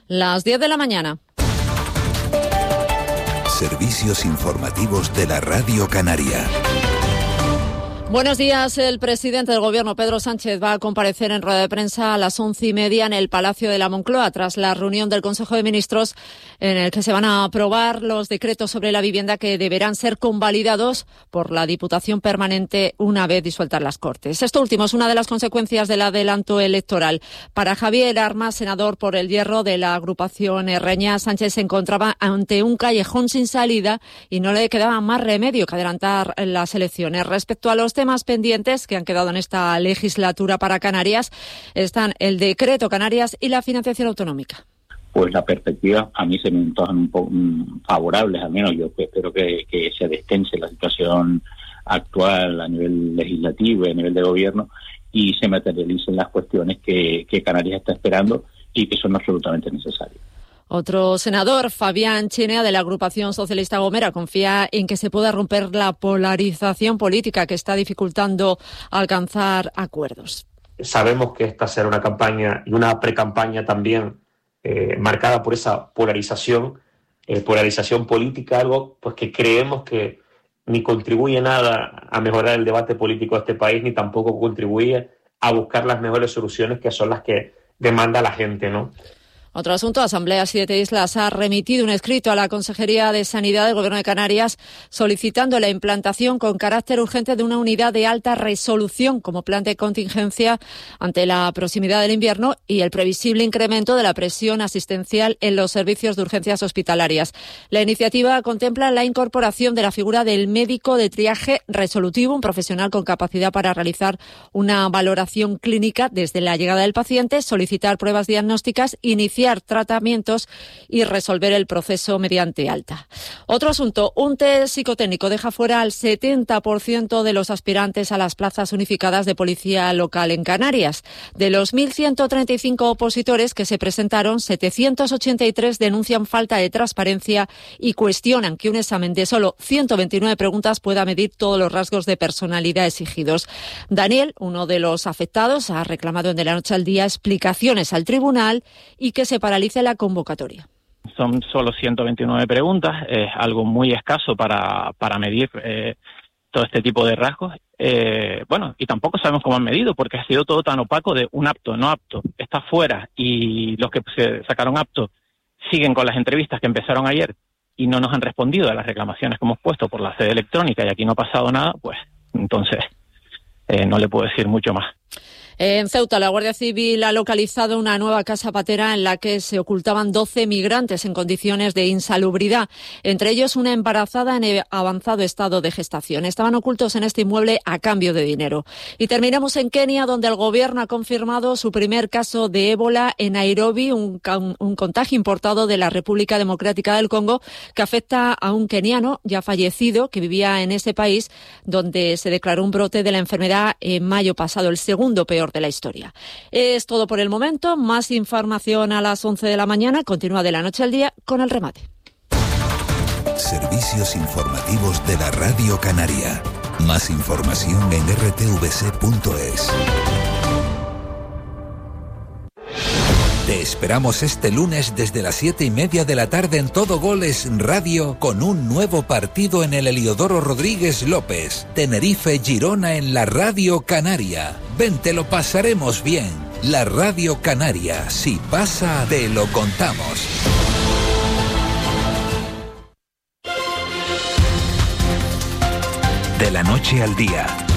Las 10 de la mañana. Servicios informativos de la Radio Canaria. Buenos días. El presidente del Gobierno, Pedro Sánchez, va a comparecer en rueda de prensa a las 11:30 en el Palacio de la Moncloa, tras la reunión del Consejo de Ministros en el que se van a aprobar los decretos sobre la vivienda que deberán ser convalidados por la Diputación Permanente una vez disueltas las Cortes. Esto último es una de las consecuencias del adelanto electoral. Para Javier Armas, senador por El Hierro de la agrupación Erreña, Sánchez se encontraba ante un callejón sin salida y no le quedaba más remedio que adelantar las elecciones. Respecto a los temas pendientes que han quedado en esta legislatura para Canarias están el decreto Canarias y la financiación autonómica. Pues la perspectiva a mí se me antojan un poco favorables, al menos yo espero que se destense la situación actual a nivel legislativo y a nivel de gobierno y se materialicen las cuestiones que Canarias está esperando y que son absolutamente necesarias. Otro senador, Fabián Chinea, de la agrupación socialista Gomera, confía en que se pueda romper la polarización política que está dificultando alcanzar acuerdos. Sabemos que esta será una campaña y una precampaña también marcada por esa polarización política, algo pues que creemos que ni contribuye nada a mejorar el debate político de este país, ni tampoco contribuye a buscar las mejores soluciones que son las que demanda la gente, ¿no? Otro asunto, Asamblea Siete Islas ha remitido un escrito a la Consejería de Sanidad del Gobierno de Canarias solicitando la implantación con carácter urgente de una unidad de alta resolución como plan de contingencia ante la proximidad del invierno y el previsible incremento de la presión asistencial en los servicios de urgencias hospitalarias. La iniciativa contempla la incorporación de la figura del médico de triaje resolutivo, un profesional con capacidad para realizar una valoración clínica desde la llegada del paciente, solicitar pruebas diagnósticas, iniciar tratamientos y resolver el proceso mediante alta. Otro asunto, un test psicotécnico deja fuera al 70% de los aspirantes a las plazas unificadas de policía local en Canarias. De los 1.135 opositores que se presentaron, 783 denuncian falta de transparencia y cuestionan que un examen de solo 129 preguntas pueda medir todos los rasgos de personalidad exigidos. Daniel, uno de los afectados, ha reclamado de la noche al día explicaciones al tribunal y que se paralice la convocatoria. Son solo 129 preguntas, es algo muy escaso para medir todo este tipo de rasgos. Y tampoco sabemos cómo han medido, porque ha sido todo tan opaco de un apto, no apto, está fuera, y los que se sacaron apto siguen con las entrevistas que empezaron ayer y no nos han respondido a las reclamaciones que hemos puesto por la sede electrónica y aquí no ha pasado nada, pues entonces no le puedo decir mucho más. En Ceuta, la Guardia Civil ha localizado una nueva casa patera en la que se ocultaban 12 migrantes en condiciones de insalubridad, entre ellos una embarazada en avanzado estado de gestación. Estaban ocultos en este inmueble a cambio de dinero. Y terminamos en Kenia, donde el gobierno ha confirmado su primer caso de ébola en Nairobi, un contagio importado de la República Democrática del Congo que afecta a un keniano ya fallecido que vivía en ese país, donde se declaró un brote de la enfermedad en mayo pasado, el segundo peor de la historia. Es todo por el momento. Más información a las 11 de la mañana. Continúa de la noche al día con el remate. Servicios informativos de la Radio Canaria. Más información en rtvc.es. Te esperamos este lunes desde las 7:30 de la tarde en Todo Goles Radio con un nuevo partido en el Heliodoro Rodríguez López. Tenerife-Girona en la Radio Canaria. Ven, te lo pasaremos bien. La Radio Canaria, si pasa, te lo contamos. De la noche al día,